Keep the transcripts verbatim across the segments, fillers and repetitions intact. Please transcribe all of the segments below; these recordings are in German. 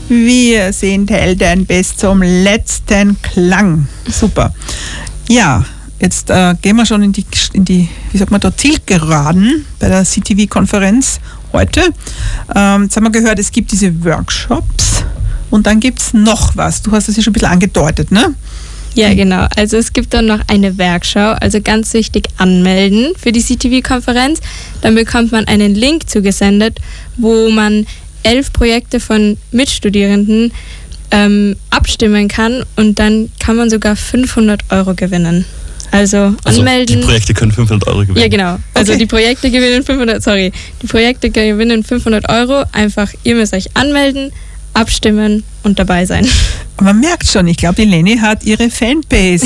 Wir sind Helden bis zum letzten Klang. Super. Ja, jetzt äh, gehen wir schon in die, in die, wie sagt man da, Zielgeraden bei der C T V-Konferenz heute. Ähm, jetzt haben wir gehört, es gibt diese Workshops und dann gibt es noch was. Du hast das ja schon ein bisschen angedeutet, ne? Ja, genau. Also es gibt dann noch eine Werkschau, also ganz wichtig anmelden für die C T V-Konferenz. Dann bekommt man einen Link zugesendet, wo man elf Projekte von Mitstudierenden ähm, abstimmen kann und dann kann man sogar fünfhundert Euro gewinnen. Also, also anmelden. Die Projekte können fünfhundert Euro gewinnen. Ja, genau. Also okay. die Projekte gewinnen fünfhundert, sorry, die Projekte gewinnen fünfhundert Euro. Einfach, ihr müsst euch anmelden, abstimmen und dabei sein. Man merkt schon, ich glaube, die Leni hat ihre Fanbase.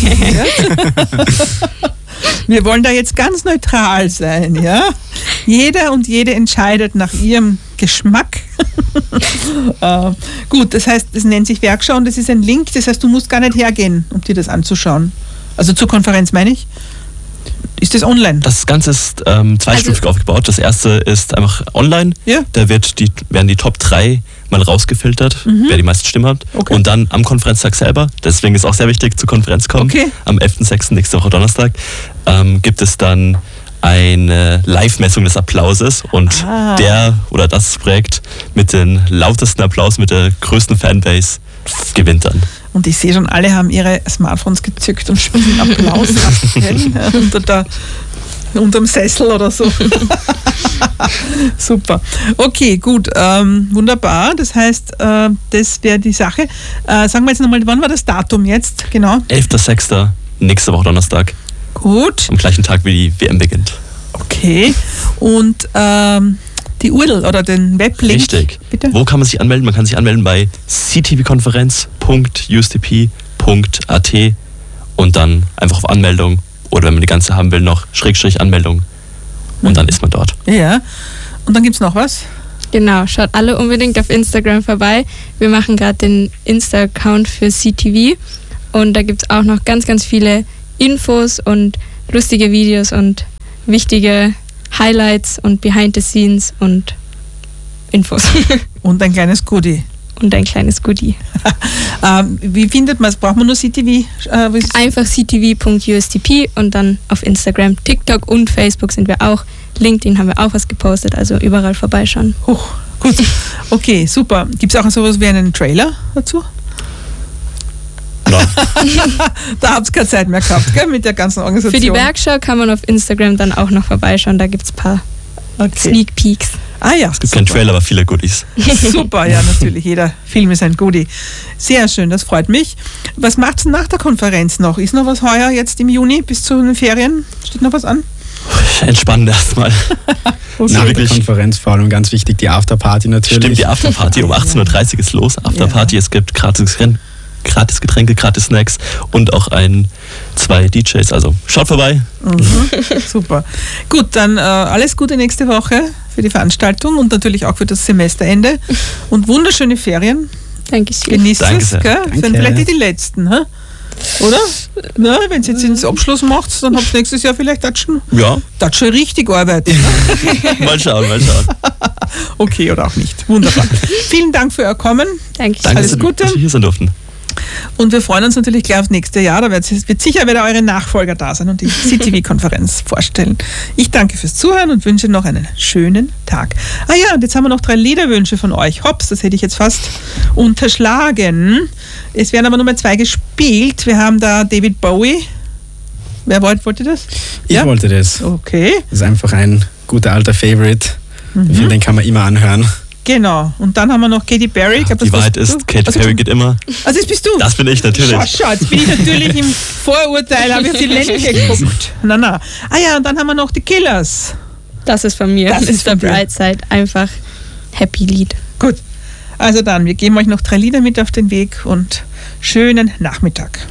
Wir wollen da jetzt ganz neutral sein, ja? Jeder und jede entscheidet nach ihrem Geschmack. äh, gut, das heißt, das nennt sich Werkschau und das ist ein Link, das heißt, du musst gar nicht hergehen, um dir das anzuschauen. Also zur Konferenz meine ich. Ist das online? Das Ganze ist ähm, zweistufig also, aufgebaut. Das erste ist einfach online. Ja. Da wird die, werden die Top drei mal rausgefiltert, mhm. wer die meisten Stimmen hat. Okay. Und dann am Konferenztag selber, deswegen ist auch sehr wichtig, zur Konferenz kommen, okay. am elften sechsten nächste Woche Donnerstag, ähm, gibt es dann eine Live-Messung des Applauses und ah. der oder das Projekt mit den lautesten Applaus, mit der größten Fanbase gewinnt dann. Und ich sehe schon, alle haben ihre Smartphones gezückt und spielen Applaus unter der, unterm Sessel oder so. Super. Okay, gut. Ähm, wunderbar. Das heißt, äh, das wäre die Sache. Äh, sagen wir jetzt nochmal, wann war das Datum jetzt? Genau. elfter sechster nächste Woche Donnerstag. Gut. Am gleichen Tag, wie die W M beginnt. Okay. Und ähm, die U R L oder den Weblink. Richtig. Bitte? Wo kann man sich anmelden? Man kann sich anmelden bei c t v konferenz punkt u s t p punkt a t und dann einfach auf Anmeldung oder wenn man die ganze haben will, noch Schrägstrich Anmeldung und mhm. dann ist man dort. Ja. Und dann gibt es noch was? Genau, schaut alle unbedingt auf Instagram vorbei. Wir machen gerade den Insta-Account für C T V und da gibt es auch noch ganz, ganz viele Infos und lustige Videos und wichtige Highlights und Behind the Scenes und Infos. Und ein kleines Goodie. Und ein kleines Goodie. ähm, wie findet man es? Braucht man nur C T V? Äh, Einfach c t v punkt u s t p und dann auf Instagram, TikTok und Facebook sind wir auch. LinkedIn haben wir auch was gepostet, also überall vorbeischauen. Huch, gut. Okay, super. Gibt es auch sowas wie einen Trailer dazu? Ja. Da habt ihr keine Zeit mehr gehabt, gell, mit der ganzen Organisation. Für die Werkschau kann man auf Instagram dann auch noch vorbeischauen, da gibt es ein paar okay. Sneak Peeks. Ah ja. Es gibt keinen Trailer, aber viele Goodies. Super, ja natürlich, jeder Film ist ein Goodie. Sehr schön, das freut mich. Was macht es nach der Konferenz noch? Ist noch was heuer jetzt im Juni bis zu den Ferien? Steht noch was an? Entspannen erstmal. Okay. Nach der Konferenz vor allem ganz wichtig die Afterparty natürlich. Stimmt, die Afterparty um achtzehn Uhr dreißig ist los. Afterparty, ja. Es gibt gratis Rennen. Gratis Getränke, gratis Snacks und auch ein, zwei D Js. Also schaut vorbei. Mhm. Super. Gut, dann äh, alles Gute nächste Woche für die Veranstaltung und natürlich auch für das Semesterende. Und wunderschöne Ferien. Dankeschön. Genießt Danke es, sehr. gell? Danke. Sind vielleicht nicht die letzten, hä? Oder? Na, wenn ihr jetzt ins Abschluss macht, dann habt ihr nächstes Jahr vielleicht das schon, ja. das schon richtig Arbeit. Mal schauen, mal schauen. Okay, oder auch nicht. Wunderbar. Vielen Dank für euer Kommen. Danke. Danke, Alles Gute. dass wir hier sein durften. Und wir freuen uns natürlich gleich aufs nächste Jahr. Da wird, wird sicher wieder eure Nachfolger da sein und die C T V-Konferenz vorstellen. Ich danke fürs Zuhören und wünsche noch einen schönen Tag. Ah ja, und jetzt haben wir noch drei Liederwünsche von euch. Hops, das hätte ich jetzt fast unterschlagen. Es werden aber nur mal zwei gespielt. Wir haben da David Bowie. Wer wollte, wollte das? Ich ja? wollte das. Okay. Das ist einfach ein guter alter Favorite. Mhm. Ich finde, den kann man immer anhören. Genau. Und dann haben wir noch Katy Perry. Ich glaub, die Wahrheit ist, Katy also, Perry geht immer. Also das bist du? Das bin ich natürlich. Schau, schau, jetzt bin ich natürlich im Vorurteil, habe ich auf die Ländliche geguckt. Na, na. Ah ja, und dann haben wir noch die Killers. Das ist von mir. Das ist Mister Brightside. Einfach Happy Lied. Gut. Also dann, wir geben euch noch drei Lieder mit auf den Weg und schönen Nachmittag.